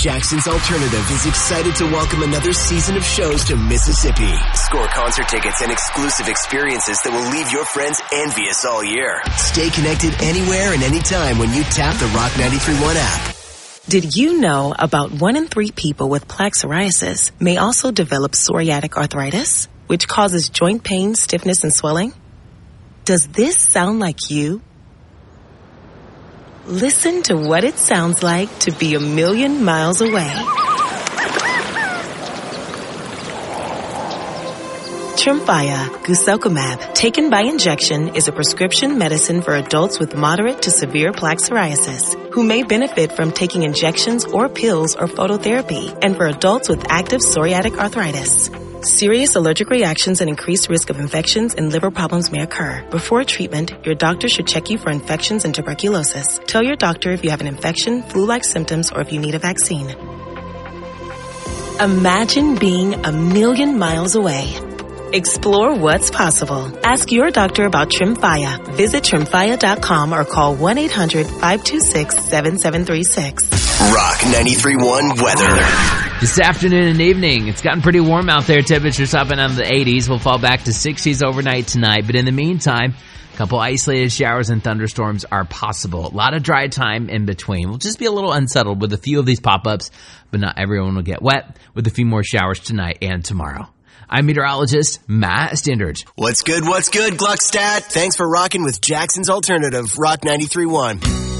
Jackson's Alternative is excited to welcome another season of shows to Mississippi. Score concert tickets and exclusive experiences that will leave your friends envious all year. Stay connected anywhere and anytime when you tap the Rock 93.1 app. Did you know about 1 in 3 people with plaque psoriasis may also develop psoriatic arthritis, which causes joint pain, stiffness, and swelling? Does this sound like you? Listen to what it sounds like to be a million miles away. Tremfya guselkumab, taken by injection, is a prescription medicine for adults with moderate to severe plaque psoriasis who may benefit from taking injections or pills or phototherapy, and for adults with active psoriatic arthritis. Serious allergic reactions and increased risk of infections and liver problems may occur. Before treatment, your doctor should check you for infections and tuberculosis. Tell your doctor if you have an infection, flu-like symptoms, or if you need a vaccine. Imagine being a million miles away. Explore what's possible. Ask your doctor about Tremfya. Visit Tremfya.com or call 1-800-526-7736. Rock 93.1 weather. This afternoon and evening, it's gotten pretty warm out there. Temperatures up and under the 80s. We'll fall back to 60s overnight tonight. But in the meantime, a couple isolated showers and thunderstorms are possible. A lot of dry time in between. We'll just be a little unsettled with a few of these pop-ups, but not everyone will get wet, with a few more showers tonight and tomorrow. I'm meteorologist Matt Standard. What's good, Gluckstadt? Thanks for rocking with Jackson's Alternative, Rock 93.1.